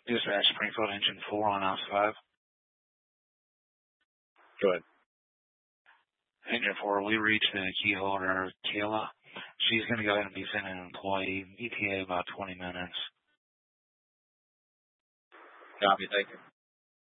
Dispatch Springfield Engine 4 on House 5. Go ahead. Engine 4, we reached the key holder, Kayla. She's going to go ahead and be sending an employee. ETA about 20 minutes. Copy, thank you.